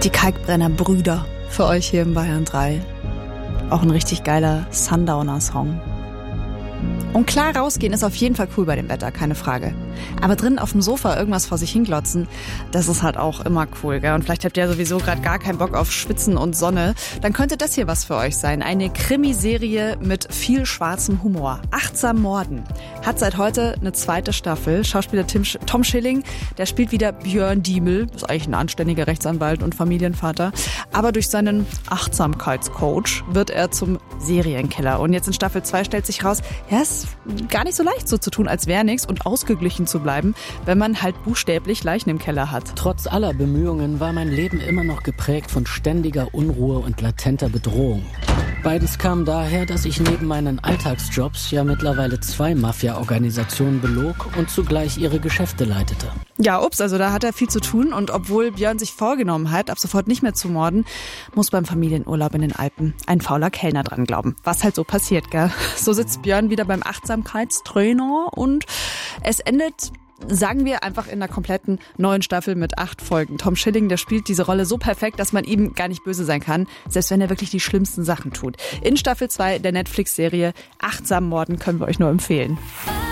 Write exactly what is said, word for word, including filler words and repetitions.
Die Kalkbrenner-Brüder für euch hier in Bayern drei. Auch ein richtig geiler Sundowner-Song. Und klar, rausgehen ist auf jeden Fall cool bei dem Wetter, keine Frage. Aber drinnen auf dem Sofa irgendwas vor sich hinglotzen, das ist halt auch immer cool, gell? Und vielleicht habt ihr ja sowieso gerade gar keinen Bock auf Schwitzen und Sonne. Dann könnte das hier was für euch sein. Eine Krimiserie mit viel schwarzem Humor. Achtsam Morden. Hat seit heute eine zweite Staffel. Schauspieler Tim Sch- Tom Schilling, der spielt wieder Björn Diemel. Ist eigentlich ein anständiger Rechtsanwalt und Familienvater. Aber durch seinen Achtsamkeitscoach wird er zum Serienkiller. Und jetzt in Staffel zwei stellt sich raus, ja, ist gar nicht so leicht so zu tun, als wäre nichts und ausgeglichen zu bleiben, wenn man halt buchstäblich Leichen im Keller hat. Trotz aller Bemühungen war mein Leben immer noch geprägt von ständiger Unruhe und latenter Bedrohung. Beides kam daher, dass ich neben meinen Alltagsjobs ja mittlerweile zwei Mafia-Organisationen belog und zugleich ihre Geschäfte leitete. Ja, ups, also da hat er viel zu tun und obwohl Björn sich vorgenommen hat, ab sofort nicht mehr zu morden, muss beim Familienurlaub in den Alpen ein fauler Kellner dran glauben. Was halt so passiert, gell? So sitzt Björn wieder beim Achtsamkeitstrainer und es endet, sagen wir, einfach in einer kompletten neuen Staffel mit acht Folgen. Tom Schilling, der spielt diese Rolle so perfekt, dass man ihm gar nicht böse sein kann, selbst wenn er wirklich die schlimmsten Sachen tut. In Staffel zwei der Netflix-Serie Achtsam Morden können wir euch nur empfehlen.